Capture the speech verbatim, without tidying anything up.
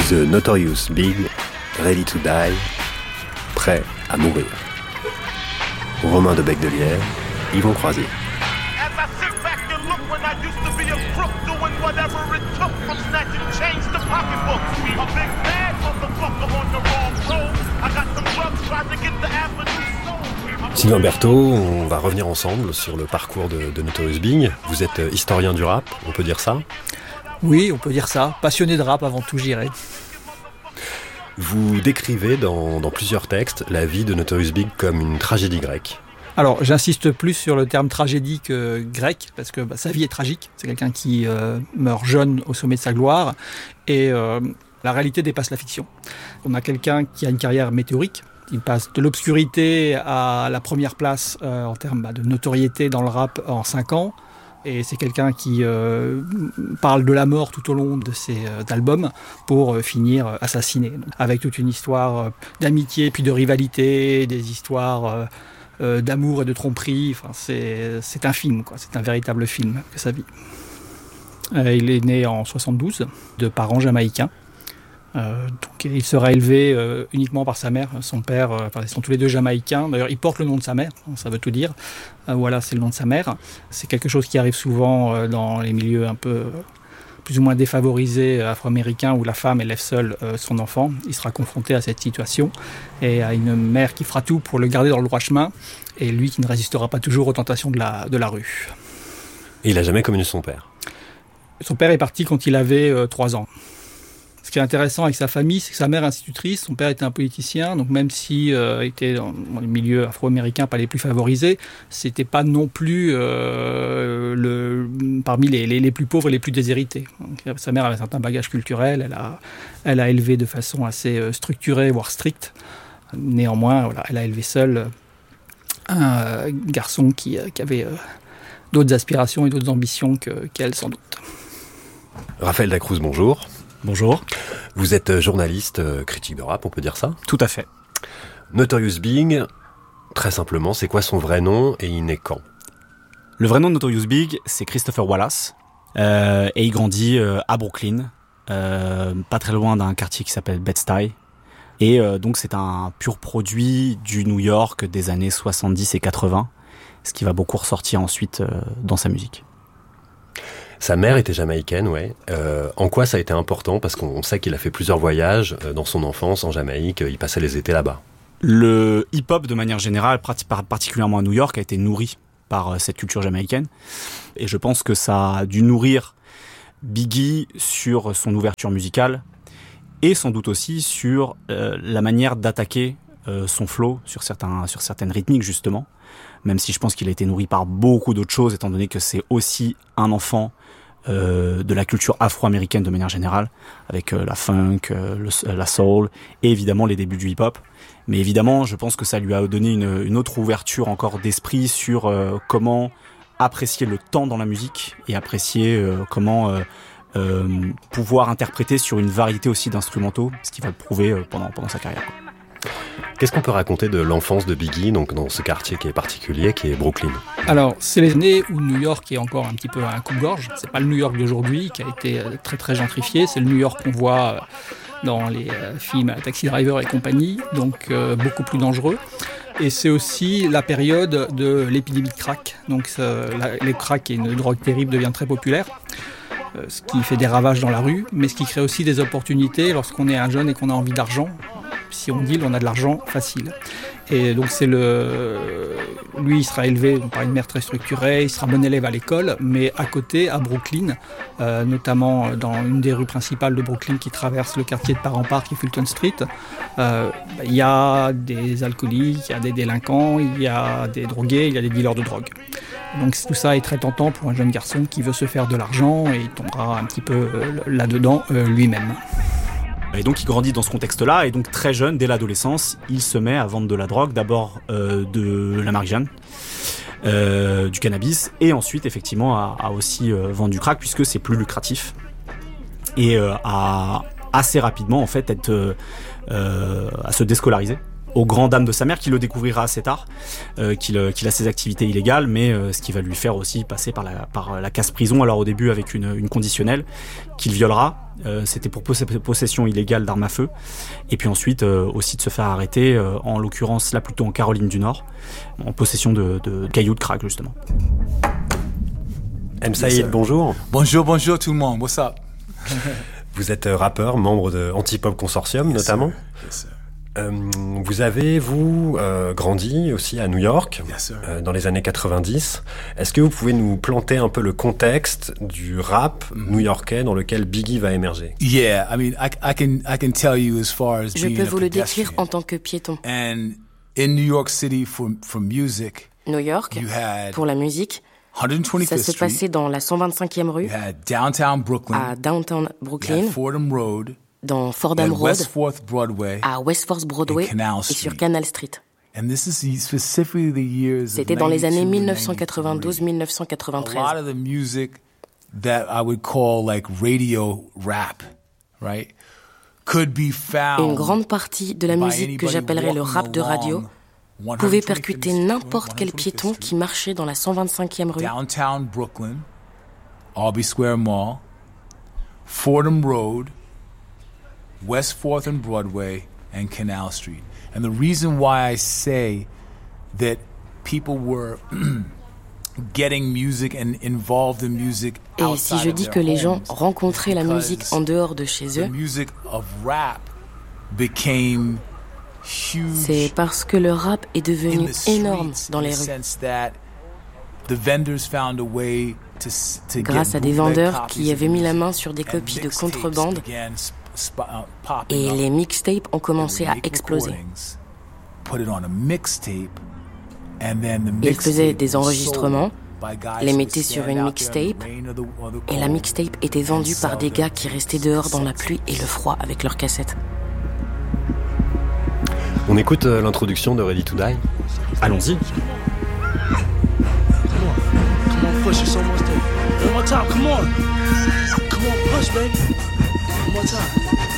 The Notorious Big, Ready to Die, prêt à mourir. Romain de Bec de Lièvre, Yvon Croisier. Sylvain Berthaud, on va revenir ensemble sur le parcours de, de Notorious Big. Vous êtes historien du rap, on peut dire ça ? Oui, on peut dire ça. Passionné de rap avant tout, j'irais. Vous décrivez dans, dans plusieurs textes la vie de Notorious Big comme une tragédie grecque. Alors, j'insiste plus sur le terme tragédie que grec, parce que bah, sa vie est tragique. C'est quelqu'un qui euh, meurt jeune au sommet de sa gloire, et euh, la réalité dépasse la fiction. On a quelqu'un qui a une carrière météorique. Il passe de l'obscurité à la première place euh, en termes bah, de notoriété dans le rap en cinq ans. Et c'est quelqu'un qui euh, parle de la mort tout au long de ses euh, albums pour euh, finir euh, assassiné. Donc, avec toute une histoire euh, d'amitié puis de rivalité, des histoires euh, euh, d'amour et de tromperie. Enfin, c'est, c'est un film, quoi. C'est un véritable film que sa vie. Euh, il est né en soixante-douze de parents jamaïcains. Euh, donc il sera élevé euh, uniquement par sa mère, son père, euh, enfin, ils sont tous les deux jamaïcains, d'ailleurs il porte le nom de sa mère, ça veut tout dire, euh, voilà c'est le nom de sa mère, c'est quelque chose qui arrive souvent euh, dans les milieux un peu euh, plus ou moins défavorisés euh, afro-américains où la femme élève seule euh, son enfant. Il sera confronté à cette situation et à une mère qui fera tout pour le garder dans le droit chemin et lui qui ne résistera pas toujours aux tentations de la, de la rue. Et il n'a jamais connu son père. Son père est parti quand il avait euh, trois ans. Ce qui est intéressant avec sa famille, c'est que sa mère est institutrice, son père était un politicien, donc même s'il euh, était dans, dans les milieux afro-américains pas les plus favorisés, c'était pas non plus euh, le, parmi les, les, les plus pauvres et les plus déshérités. Donc, sa mère avait un certain bagage culturel, elle a, elle a élevé de façon assez euh, structurée, voire stricte. Néanmoins, voilà, elle a élevé seule un euh, garçon qui, euh, qui avait euh, d'autres aspirations et d'autres ambitions que, qu'elle, sans doute. Raphaël Dacruz, bonjour. Bonjour. Vous êtes journaliste, critique de rap, on peut dire ça ? Tout à fait. Notorious Big, très simplement, c'est quoi son vrai nom et il naît quand ? Le vrai nom de Notorious Big, c'est Christopher Wallace. Euh, et il grandit euh, à Brooklyn, euh, pas très loin d'un quartier qui s'appelle Bed-Stuy. Et euh, donc c'est un pur produit du New York des années soixante-dix et quatre-vingts, ce qui va beaucoup ressortir ensuite euh, dans sa musique. Sa mère était jamaïcaine, ouais. Euh, en quoi ça a été important ? Parce qu'on sait qu'il a fait plusieurs voyages euh, dans son enfance en Jamaïque. Il passait les étés là-bas. Le hip-hop, de manière générale, particulièrement à New York, a été nourri par euh, cette culture jamaïcaine. Et je pense que ça a dû nourrir Biggie sur son ouverture musicale et sans doute aussi sur euh, la manière d'attaquer euh, son flow sur, certains, sur certaines rythmiques, justement. Même si je pense qu'il a été nourri par beaucoup d'autres choses, étant donné que c'est aussi un enfant euh, de la culture afro-américaine de manière générale, avec euh, la funk, euh, le, la soul, et évidemment les débuts du hip-hop. Mais évidemment, je pense que ça lui a donné une, une autre ouverture encore d'esprit sur euh, comment apprécier le temps dans la musique, et apprécier euh, comment euh, euh, pouvoir interpréter sur une variété aussi d'instrumentaux, ce qui va le prouver euh, pendant, pendant sa carrière. Qu'est-ce qu'on peut raconter de l'enfance de Biggie, donc dans ce quartier qui est particulier, qui est Brooklyn ? Alors, c'est les années où New York est encore un petit peu à un coupe-gorge. C'est pas le New York d'aujourd'hui qui a été très très gentrifié. C'est le New York qu'on voit dans les films Taxi Driver et compagnie, donc euh, beaucoup plus dangereux. Et c'est aussi la période de l'épidémie de crack. Donc, ça, la, le crack, qui est une drogue terrible, devient très populaire. Euh, ce qui fait des ravages dans la rue, mais ce qui crée aussi des opportunités lorsqu'on est un jeune et qu'on a envie d'argent. Si on deal, on a de l'argent facile. Et donc c'est le, lui, il sera élevé par une mère très structurée, il sera bon élève à l'école, mais à côté, à Brooklyn, euh, notamment dans une des rues principales de Brooklyn qui traverse le quartier de Parent Park et Fulton Street, euh, il y a des alcooliques, il y a des délinquants, il y a des drogués, il y a des dealers de drogue. Donc tout ça est très tentant pour un jeune garçon qui veut se faire de l'argent et il tombera un petit peu là-dedans euh, lui-même. Et donc il grandit dans ce contexte-là, et donc très jeune, dès l'adolescence, il se met à vendre de la drogue, d'abord euh, de la marijuane, euh, du cannabis, et ensuite effectivement à, à aussi euh, vendre du crack, puisque c'est plus lucratif, et euh, à assez rapidement en fait être euh, euh, à se déscolariser, aux grandes dames de sa mère, qui le découvrira assez tard, euh, qu'il, qu'il a ses activités illégales, mais euh, ce qui va lui faire aussi passer par la, par la casse-prison, alors au début avec une, une conditionnelle, qu'il violera, Euh, c'était pour poss- possession illégale d'armes à feu. Et puis ensuite, euh, aussi de se faire arrêter, euh, en l'occurrence là plutôt en Caroline du Nord, en possession de, de cailloux de crack justement. M. Saïd, bonjour. Bonjour, bonjour tout le monde. What's up? Vous êtes rappeur, membre de Antipop Consortium Yes, notamment. sir. Yes, sir. Euh, vous avez, vous, euh, grandi aussi à New York, Yes, sir. euh, dans les années quatre-vingt-dix. Est-ce que vous pouvez nous planter un peu le contexte du rap mm-hmm. new-yorkais dans lequel Biggie va émerger? Yeah, I mean, I, I can, I can tell you as far as Je being peux a vous le décrire pedestrian. en tant que piéton. And in New York City for, for music, New York, you had pour la musique, one hundred twenty-fifth ça se Street, passait dans la cent vingt-cinquième rue, you had downtown Brooklyn, à downtown you had Brooklyn, Fordham Road, dans you Fordham had Road, West Fourth Broadway, à West Fourth Broadway et Canal et sur Street. Canal Street. And this is specifically the years of C'était dans les années ninety-two and mille neuf cent quatre-vingt-douze mille neuf cent A quatre-vingt-treize. lot of the music that I would call like radio rap, right, could be found. Une grande partie de la musique que j'appellerais le rap de radio pouvait percuter n'importe quel piéton qui marchait dans la cent vingt-cinquième rue, Downtown Brooklyn, Albee Square Mall, Fordham Road, West Fourth and Broadway, and Canal Street. And the reason why I say that people were getting music and involved in music et si outside je of dis their que les gens homes rencontraient la musique en dehors de chez the eux, music of rap became huge c'est parce que le rap est in devenu the énorme streets, dans in les the rues. sense that the vendors found a way to, s- to Grâce get à des bootleg vendeurs copies qui of avaient mis la music. main sur des And copies de mixtapes contrebande, began sp- sp- uh, popping et up. les mixtapes ont commencé They would à make exploser. recordings, put it on a mixtape, and then the Ils faisaient mixtape des was enregistrements, sold by guys les who mettaient would sur stand une out there in the mixtape, rain or the- or the et la cold mixtape était and vendue par sell des them. gars qui restaient dehors dans la pluie et le froid avec leurs cassettes. On écoute euh, l'introduction de Ready to Die. Allons-y. Come on, push it so much there. One more time, come on. Come on, push, baby. One more time.